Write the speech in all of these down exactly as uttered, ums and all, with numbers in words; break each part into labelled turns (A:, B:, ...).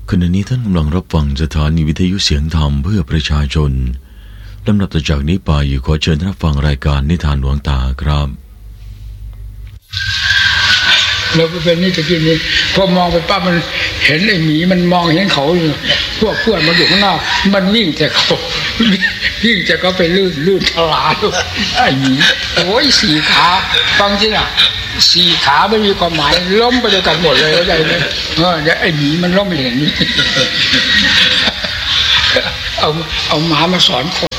A: ขณะนี้ท่านกำลังรับฟังสถานีวิทยุเสียงธรรมเพื่อประชาชนลำดับต่อจากนี้ไปขอเชิญท่านรับฟังรายการนิทานหลวงตาครับ
B: เราไปเป็นนี่ตะกี้นี้พอมองไปปั๊บมันเห็นไอ้หมีมันมองเห็นเขาพวกเพื่อนมันอยู่ข้างนอกมันวิ่งแต่เขาวิ่งแต่ก็ไปลื่นลื่นทลาไอ้หมีโอ้ยสี่ขาฟังจริงอ่ะสี่ขาไม่มีความหมายล้มไปด้วยกันหมดเลยเข้าใจไหมเออเดี๋ยวไอ้หมีมันล้มเห็นเอาเอาหมามาสอนคน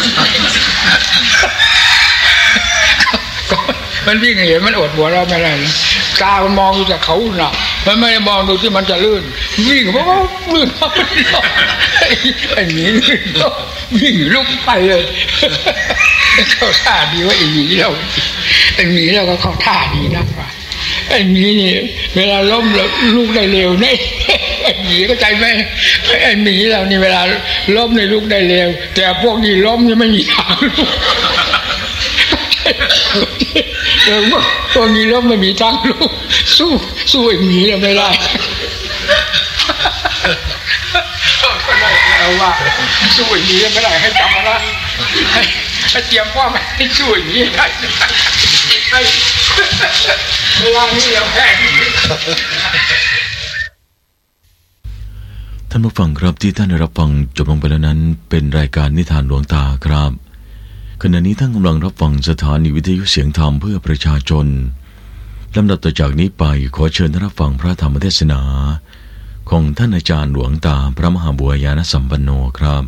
B: มันวิ่งเห็นมันอดหัวเราไม่ได้นะตามันมองดูแต่เขาหนักมันไม่ได้มองดูที่มันจะลื่นวิ่งเพราะว่าลื่นไอ้หมีลื่นวิ่งลุกไปเลยเข้าท่าดีว่าไอ้หมีเราไอ้หมีเราก็เข้าท่าดีนักว่าไอ้หมีนี่เวลาล้มแล้วลูกได้เร็วนี่ไอ้หมีก็ใจไหมไอ้หมีเรานี่เวลาล้มในลูกได้เร็วแต่พวกนี้ล้มยังไม่มีทางลูกเออพวกนี้ล้มไม่มีทางลูกสู้สู้ไอ้หมีเราไม่ได้เอาว่าสู้ไอ้หมีไม่ได้ให้จำมาละให้เตรียมว่าไม่สู้ไอ้หมีได้เวลานี้เราแพ้
A: ท่านผู้ฟังครับที่ท่านได้รับฟังจบลงไปแล้วนั้นเป็นรายการนิทานหลวงตาครับขณะนี้ท่านกำลังรับฟังสถานีวิทยุเสียงธรรมเพื่อประชาชนลำดับต่อจากนี้ไปขอเชิญท่านรับฟังพระธรรมเทศนาของท่านอาจารย์หลวงตาพระมหาบัวยานสัมปันโนครับ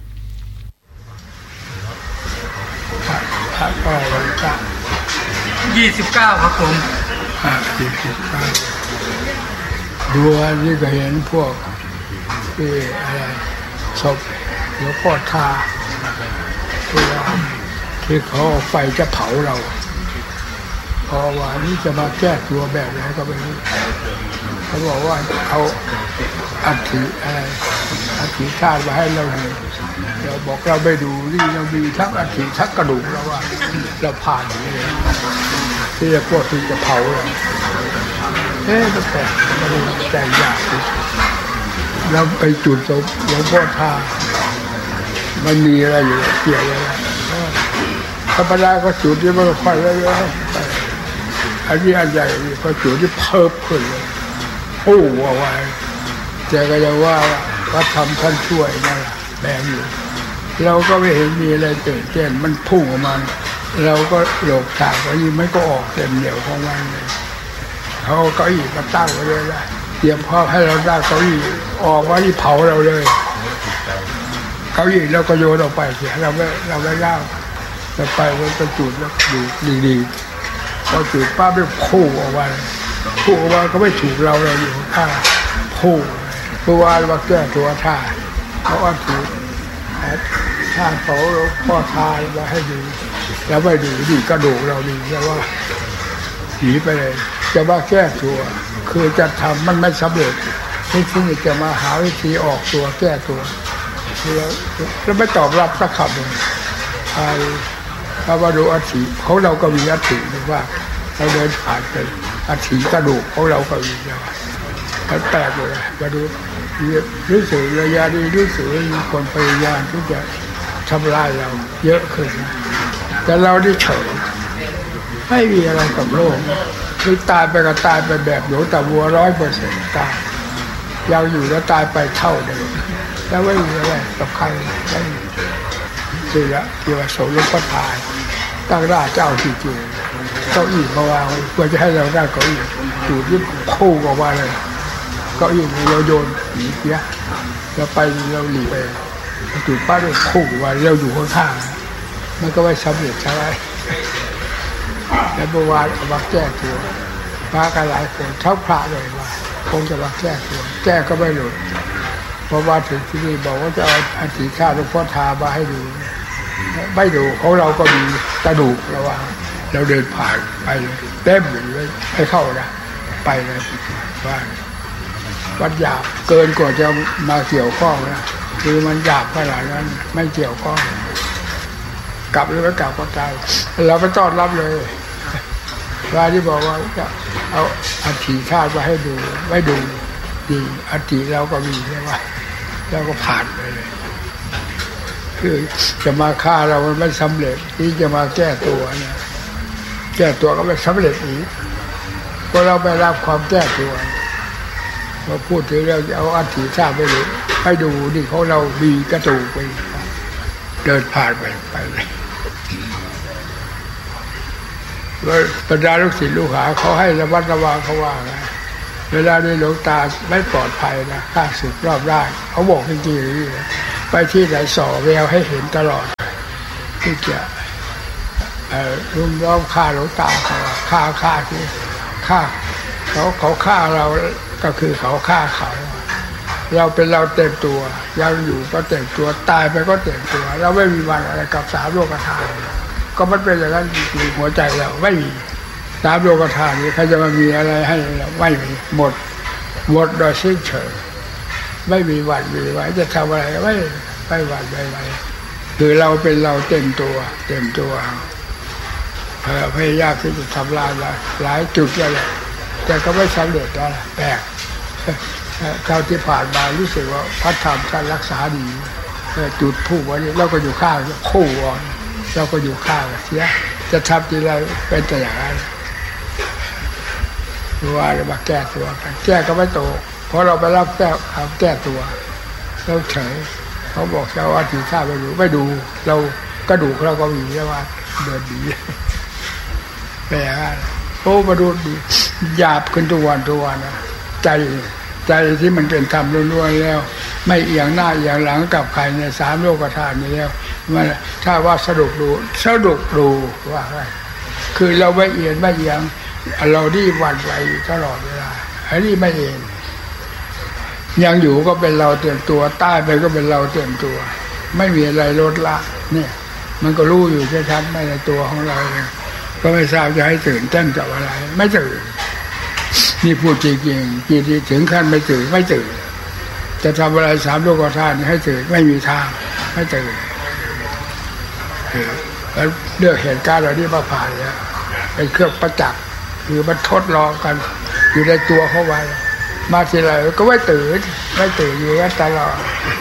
B: พระก็หลวงตา
C: ยี่สิบเก้าครับผม
B: ยี่สิบเก้าดูอันนี้ก็เห็นพวกที่อะไรศพหลวงพ่อทาที่ที่เขาไฟจะเผาเราพอว่านี่จะมาแก้ตัวแบบไหนก็ไม่รู้เขาบอกว่าเอาอัฐิอะไรอัฐิธาตุมาให้เราเห็นเราบอกเราไปดูนี่เรามีทั้งอัฐิทั้งกระดูกแล้วว่าเราผ่านอย่างนี้เลยที่จะพวกที่จะเผาเราเอ๊ะมันแปลกมันแปลกยากเราไปจุดศพหลวงพ่อทามันมีอะไรอยู่เกี่ยวอะไรธรรมดาก็จุดที่มันค่อยๆแล้วอันนี้อันใหญ่ก็จุดที่เพิ่มขึ้นเลยโอ้ว่าไว้แต่ก็จะว่าพระธรรมท่านช่วยนะแรงอยู่เราก็ไม่เห็นมีอะไรเกิดเต้นมันพุ่งออกมาเราก็โลกฉากอันนี้มันก็ออกเต็มเหนียวของมันเลยเขาเก้าอี้มาตั้งไว้เลยนะเตรียมพร้อมให้เราได้เก้าอี้ออกว่าที่เผาเราเลยเก้าอี้แล้วก็โยนออกไปเสียเราไม่เราไม่ย่างเราไปมันก็จุดแล้วดูดีๆพอจุดป้าไปคู่ออกมาคู่ออกมาก็ไม่ถูกเราเราอยู่ข้างคู่ตัวว่าแก้ตัวท่าเขาว่าถูกท่าเขาพ่อทามาให้ดูแล้วไปดูดีกระดูกเราดีแล้วว่าหนีไปเลยจะว่าแก้ตัวคือจะทำมันไม่สำเร็จที่ที่จะมาหาวิธีออกตัวแก้ตัวแล้วแล้วไม่ตอบรับสักคำเลยไอ้พระวดูอัฐิของเราก็มีอัฐิหรือว่าเราเดินผ่านไปอัฐิกระดูกของเราก็มีแล้วมันแปลกเลยมาดูรู้สึกระยะนี้รู้สึกมีคนพยายามที่จะทำลายเราเยอะขึ้นแต่เราได้เฉยไม่มีอะไรกับโลกคือตายไปก็ตายไปแบบหนูแต่วัวร้อยเปอร์เซ็นต์ตายยังอยู่แล้วตายไปเท่าเดิมแล้วไม่มีอะไรกับใครไม่คือละที่ว่าโสมลูกก็ตายตั้งราชเจ้าที่จริงเก้าอี้มาวางเพื่อจะให้เราได้เก้าอี้จูดยึดคู่ออกมาเลยเก้าอี้เราโยนหนีเสียเราไปเราหลีไปจูดป้าด้วยคู่ว่าเราอยู่ข้างๆมันก็ไม่สำเร็จใช่ไหมแล้วเมื่อวานเอามาแก้ตัวพระกันหลายคนเท่าพระเลยว่าคงจะมาแก้ตัวแก้ก็ไม่หลุดเพราะว่าถึงที่นี่บอกว่าจะเอาอัฐิธาตุหลวงพ่อทามาให้ดูไม่ดูของเราก็มีกระดูกระวังเราเดินผ่านไปเลยเต็มเลยให้เข้านะไปเลยว่าวัดหยาบเกินกว่าจะมาเกี่ยวข้องนะคือมันหยาบขนาดนั้นไม่เกี่ยวข้องกลับหรือไม่กลับก็ตายเราไปต้อนรับเลยว่าที่บอกว่าจะเอาอัฐิธาตุมาให้ดูไม่ดูดีอดีตเราก็มีใช่ไหมเราก็ผ่านไปเลยคือจะมาฆ่าเรามันไม่สำเร็จที่จะมาแก้ตัวเนี่ยแก้ตัวก็ไม่สำเร็จอีกเพราะเราไปรับความแก้ตัวเราพูดถึงเราจะเอาอดีตชาติไปดูไปดูนี่เขาเรามีกระตูไปเดินผ่านไปไปเลยแล้วบรรดาลูกศิษย์ลูกหาเขาให้ระมัดระวังเขาว่าไงเวลาในหลวงตาไม่ปลอดภัยนะข้าศึกรอบด้านเขาบอกจริงๆไปที่ไหนส่อแววให้เห็นตลอดที่จะรุมล้อมฆ่าหลวงตาเขาฆ่าฆ่าที่ฆ่าเขาเขาฆ่าเราก็คือเขาฆ่าเขาเราเป็นเราเต็มตัวยังอยู่ก็เต็มตัวตายไปก็เต็มตัวเราไม่มีวันอะไรกับสามโลกธาตุก็มันเป็นอย่างนั้นจริงๆหัวใจเราไม่มีสามโลกธาตุนี้ใครจะมามีอะไรให้เราไม่มีหมดหมดโดยสิ้นเชิงไม่มีวันมีไว้จะทำอะไรไม่ไม่หวั่นไม่ไหวคือเราเป็นเราเต็มตัวเต็มตัวพยายามที่จะทำลายหลายจุดแล้วแหละแต่ก็ไม่สำเร็จแล้วแปลกคราวที่ผ่านมารู้สึกว่าพระธรรมท่านรักษาดีจุดผู้วันนี้เราก็อยู่ข้างคู่อ่อนเราก็อยู่ข้างเสียจะทำอะไรเป็นแต่อย่างนั้นว่าจะมาแก้ตัวกันแก้ก็ไม่โตเพราะเราไปรับแก้คำแก้ตัวเราเฉยเขาบอกเจ้าว่าถือข้าไปดูไม่ดูเรากระดูกเราก็มีแล้วว่าเดินดีแปลว่าโอ้มาดูดีหยาบขึ้นทุกวันทุกวันนะใจใจที่มันเป็นธรรมล้วนๆแล้วไม่เอียงหน้าเอียงหลังกับใครในสามโลกธาตุนี้แล้วมันถ้าว่าสรุปดูสรุปดูว่าอะไรคือเราไม่เอียงไม่เอียงเราดีหวั่นไหวตลอดเวลาอันนี้ไม่เองยังอยู่ก็เป็นเราเต็มตัวใต้ไปก็เป็นเราเต็มตัวไม่มีอะไรลดละเนี่ยมันก็รู้อยู่ชัดๆในตัวของเราเองก็ไม่ทราบจะให้ตื่นเต้นกับอะไรไม่ตื่นนี่พูดจริงๆจริงๆถึงขั้นไม่ตื่นไม่ตื่นจะทำอะไรสามโลกธาตุให้ตื่นไม่มีทางไม่ตื่นแล้วเลือกเหตุการณ์เหล่านี้มาผ่านแล้วเป็นเครื่องประจักษ์คือมันทดลองกันอยู่ในตัวเขาไว้มาทีไรก็ไม่ตื่นไม่ตื่นอยู่กันตลอด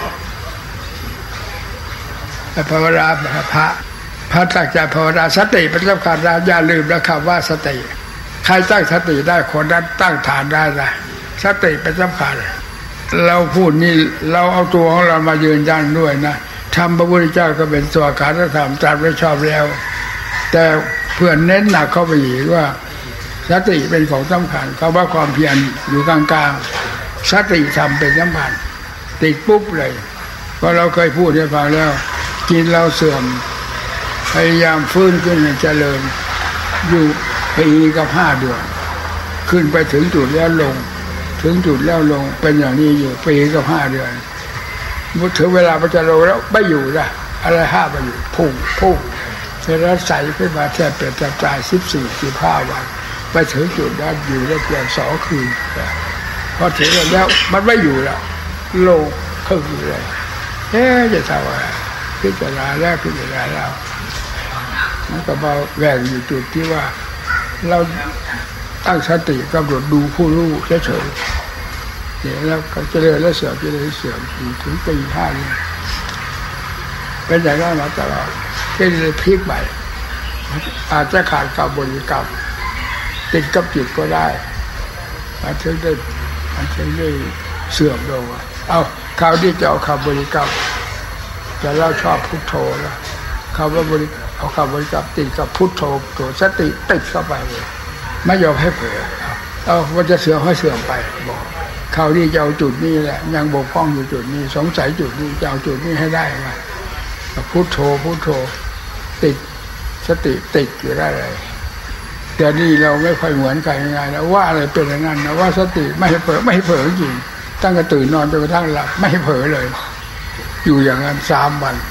B: แต่ภาวนาพระพระตั้งใจภาวนาสติเป็นสำคัญนะอย่าลืมนะคำว่าสติใครตั้งสติได้คนนั้นตั้งฐานได้นะสติเป็นสำคัญเราพูดนี่เราเอาตัวของเรามายืนยันด้วยนะธรรมพระพุทธเจ้าก็เป็นตัวขันธธรรมตรัสไว้ชอบแล้วแต่เพื่อนเน้นหนักเข้าไปอีกว่าสติเป็นของสำคัญคำว่าความเพียรอยู่กลางๆสติธรรมเป็นสำคัญติดปุ๊บเลยเพราะเราเคยพูดให้ฟังแล้วกินเราเสื่อมพยายามฟื้นขึ้นให้เจริญอยู่ปีกับห้าเดือนขึ้นไปถึงจุดแล้วลงถึงจุดแล้วลงเป็นอย่างนี้อยู่ปีกับห้าเดือนมุดถึงเวลามันจะลงแล้วไม่อยู่ละอะไรห้าไปอยู่พุ่งพุ่งเสร็จแล้วใส่ขึ้นมาแทบเป็นแทบตายสิบสี่สิบห้าวันไปถึงจุดนั้นอยู่ได้เพียงสองคืนพอถึงแล้วมันไม่อยู่แล้วโลงขึ้นเลยเอ๊ะจะทำอะไรพิจารณาแล้วพิจารณาแล้วมันก็มาแหวกอยู่จุดที่ว่าเราตั้งสติกำหนดดูผู้รู้เฉยๆเดี๋ยวแล้วก็เจริญและเสื่อมเจริญเสื่อมถึงปีห้านี้เป็นอย่างนั้นมาตลอดที่เลยพลิกใหม่อาจจะขาดกับบริกรรมติดกับจิตก็ได้มันถึงได้มันถึงได้เสื่อมลงเอาคราวที่จะเอาคำบริกรรมจะเล่าชอบพุทโธแล้วคำว่าบริเอาคำบริกรรมติดกับพุทโธตัวสติติดเข้าไปเลยไม่ยอมให้เผลอเอาว่าจะเสื่อมให้เสื่อมไปบอกคราวนี้จะเอาจุดนี้แหละยังบกพร่องอยู่จุดนี้สงสัยจุดนี้จะเอาจุดนี้ให้ได้ไหมพุทโธพุทโธติดสติติดอยู่ได้เลยแต่นี่เราไม่ค่อยเหมือนกันยังไงนะว่าอะไรเป็นอย่างนั้นนะว่าสติไม่ให้เผลอไม่ให้เผลอจริงตั้งแต่ตื่นนอนจนกระทั่งหลับไม่ให้เผลอเลยอยู่อย่างนั้นสามวัน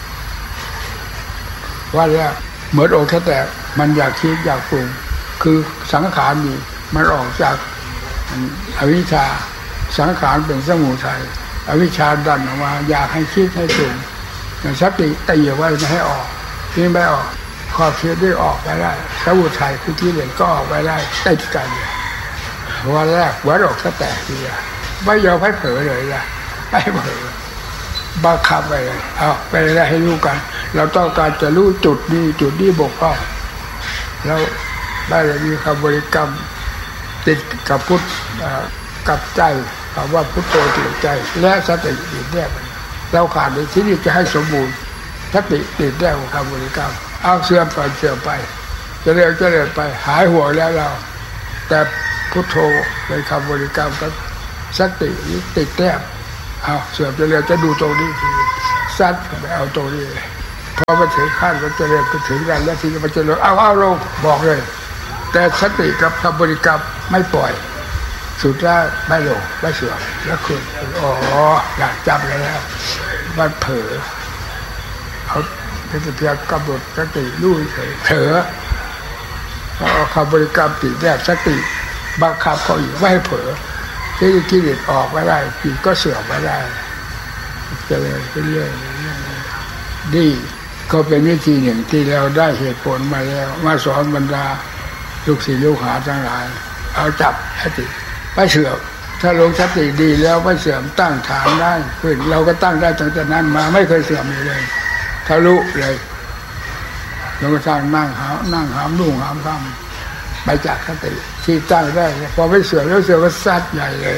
B: ว่าแล้วเหมือนอกแตกมันอยากคิดอยากปรุงคือสังขารมีมันออกจากอวิชชาสังขารเป็นสมุทัยอวิชชาดันออกมาอยากให้คิดให้ปรุงสติตีไว้ไม่ให้ออกที่ไม่ออกความคิดได้ออกไปได้สมุทัยคือที่เหลือก็ออกไปได้ติดกันวันแรกหัวอกแตกทีเดียวไม่ยอมให้เผลอเลยนะไม่เผลอบังคับไปเลยเอาไปอะไรให้รู้กันเราต้องการจะรู้จุดนี้จุดนี้บกพร่องแล้วได้เลยมีคำบริกรรมติดกับพุทธกับใจคำว่าพุทโธติดใจและสติติดแนบเราขาดในที่นี้จะให้สมบูรณ์สติติดแนบกับคำบริกรรมเอาเสื่อมไปเสื่อมไปจะเร็วจะเร็วไปหายห่วงแล้วเราแต่พุทโธเป็นคำบริกรรมกับสติติดแนบเอาเสื่อมจะเร็วจะดูตรงนี้ทีสั้นไปเอาตรงนี้พอมาถึงขั้นมันจะเร็วไปถึงกันแล้วทีนี้มันจะเร็วเอาเอาลงบอกเลยแต่สติกับคำบริกรรมไม่ปล่อยสุดแล้วไม่ลงไม่เสื่อมแล้วคืนอ๋ออยากจำเลยแล้วมันเผลอเขาเป็นเพียงกำหนดสติรู้เฉยเผลอเอาคำบริกรรมติดแนบสติบังคับเขาอยู่ไม่ให้เผลอที่กิเลสออกไม่ได้จิตก็เสื่อมไม่ได้จะเลยเป็นเรื่องนี่ก็เป็นวิธีหนึ่งที่เราได้เหตุผลมาแล้วมาสอนบรรดาลูกศิษย์ลูกหาทั้งหลายเอาจับสติไม่เสื่อมถ้าลงสติดีแล้วไม่เสื่อมตั้งฐานได้ขึ้นเราก็ตั้งได้ตั้งแต่นั้นมาไม่เคยเสื่อมเลยทะลุเลยเราก็สร้างนั่งหานั่งหามนุ่งหามคำไปจากสติที่ตั้งได้พอไม่เสื่อมแล้วเสื่อมก็ซัดใหญ่เลย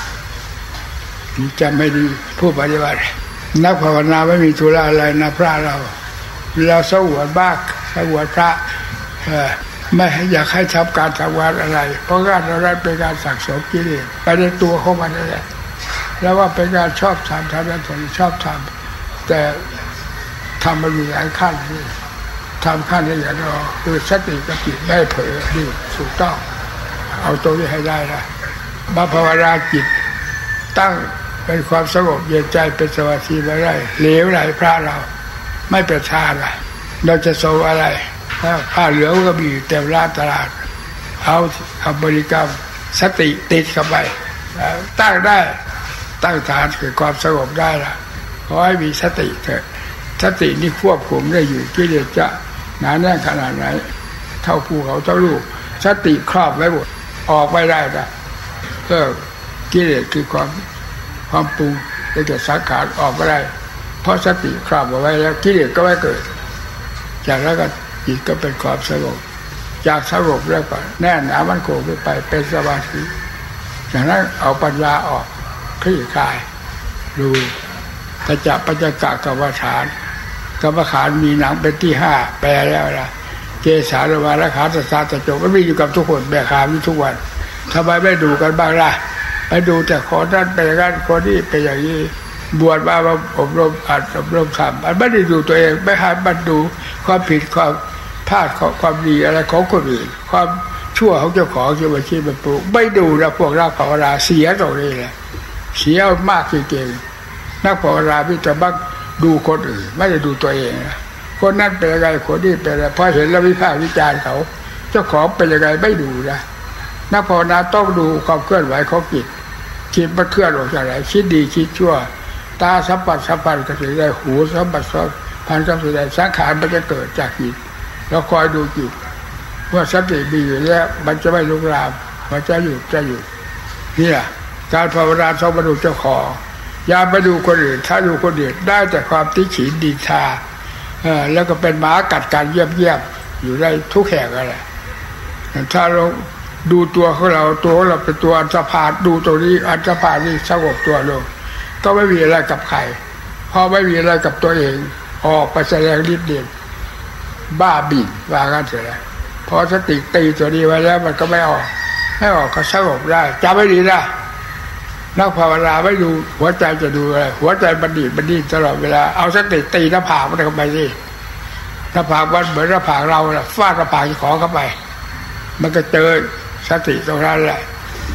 B: จำไม่ดีผู้ปฏิบัตินักภาวนาไม่มีธุระอะไรนะพระเราเราสวดบ้าสวดพระไม่อยากให้ทำการทำงานอะไรเพราะการเราได้เป็นการสั่งสมกิเลสไปในตัวของมันนั่นแหละแล้วว่าเป็นการชอบทำทำนั้นชอบทำแต่ทำมันมีหลายขั้นนี่ทำขั้นละเอียดเราคือสติกับจิตไม่เผลอนี่ถูกต้องเอาตัวนี้ให้ได้นะมาภาวนาจิตตั้งเป็นความสงบเย็นใจเป็นสมาธิไม่ได้เหลวไหลพระเราไม่ประทานอะไรเราจะโซอะไรผ้าเหลืองก็มีเต็มร้านตลาดเอาคำบริกรรมสติติดเข้าไปตั้งได้ตั้งฐานคือความสงบได้ละขอให้มีสติเถอะสตินี่ควบคุมได้อยู่กิเลสจะหนาแน่นขนาดไหนเท่าภูเขาเท่าลูกสติครอบไว้หมดออกไม่ได้นะก็กิเลสคือความความปรุงได้แก่สังขารออกไม่ได้เพราะสติครอบเอาไว้แล้วกิเลสก็ไม่เกิดจากนั้นก็จิตก็เป็นความสงบจากสงบแล้วก็แน่นหนามันคงไปเป็นสมาธิจากนั้นเอาปัญญาออกคลี่คลายดูแต่จะปัญจกะกรรมฐานกรรมฐานมีหนังเป็นที่ห้าแปลแล้วนะเกสาลวาระขาตสาตโจมันมีอยู่กับทุกคนแบกขามอยู่ทุกวันทำไมไม่ดูกันบ้างล่ะไปดูแต่คนนั้นเป็นอย่างนั้นคนนี้เป็นอย่างนี้บวชมาอบรมอัดอบรมทำมันไม่ได้ดูตัวเองไม่หันมาดูความผิดความพลาดความดีอะไรของคนอื่นความชั่วของเจ้าของที่มาชี้มาปลูกไม่ดูนะพวกนักภาวนาเสียตรงนี้แหละเสียมากจริงๆนักภาวนาพิจารณาดูคนอื่นไม่ได้ดูตัวเองนะคนนั้นเป็นยังไงคนนี้เป็นอะไรพอเห็นแล้ววิพากษ์วิจารณ์เขาเจ้าของเป็นยังไงไม่ดูนะนักภาวนาต้องดูความเคลื่อนไหวของจิตจิตมันเคลื่อนออกจากไหนคิดดีคิดชั่วตาสัมผัสสัมพันธ์กับสิ่งใดหูสัมผัสสัมพันธ์กับสิ่งใดสังขารมันจะเกิดจากจิตแล้วคอยดูจิตว่าสติมีอยู่แล้วมันจะไม่ลุกลามมันจะหยุดจะหยุดนี่แหละการภาวนาต้องมาดูเจ้าของอย่าไปดูคนอื่นถ้าดูคนอื่นได้แต่ความติฉินดินทาเออแล้วก็เป็นหมากัดการเยี่ยมเยี่ยมอยู่ได้ทุกแห่งอะไรถ้าเราดูตัวของเราตัวเราเป็นตัวอันธพาลดูตัวนี้อันธพาลนี่สงบตัวลงก็ไม่มีอะไรกับใครพอไม่มีอะไรกับตัวเองออกไปแสดงฤทธิ์เดชบ้าบิ่นว่างั้นเถอะพอสติตีตัวนี้ไว้แล้วมันก็ไม่ออกไม่ออกก็สงบได้จำไว้ดีนะนักภาวนาไม่ดูหัวใจจะดูอะไรหัวใจบันดีบันดีตลอดเวลาเอาสติตีหน้าผากมันเข้าไปสิหน้าผากมันเหมือนหน้าผากเราแหละฟาดหน้าผากของเข้าไปมันก็เจอสติตรงนั้นแหละ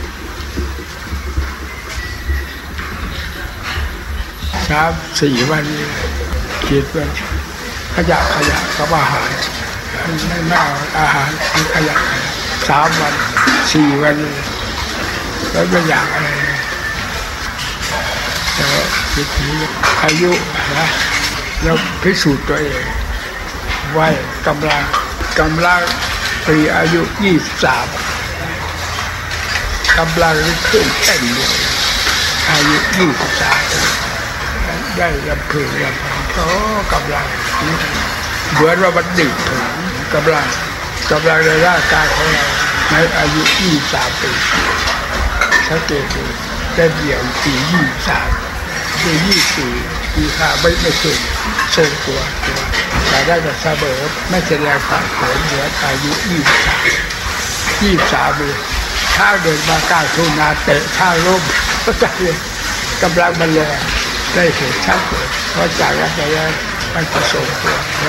B: สามสี่วันนี้คิดว่าขยะขยะกับอาหารไม่ไม่เอาอาหารขยะสามวันสี่วันแล้วไม่อยากอะไรแต่ว่าคิดนี้อายุนะแล้วพิสูจน์ตัวเองไว้กำลังกำลังปีอายุยี่สิบสามกำลังขึ้นเต้นเลยยุยี่สิบสามได้ลำพึงลำพันโอ้กำลังเหมือนว่ามันดึกถึงกำลังกำลังในร่างกายของเราในอายุยี่สิบสามปีสังเกตดูได้เดี่ยวปียี่สิบสามปียี่สิบสี่ปีห้าไม่ไม่เก่งทรงตัวตัวแต่ได้แต่เสมอไม่แสดงความเขินเหมือนอายุยี่สิบสามยี่สิบสามปีข้าวเดินมากลางทุ่งนาเตะข้าวล้มก็จะกำลังมันแรงได้เห็นชัดเลยเพราะจากนั้นไปแล้วมันจะทรงตัว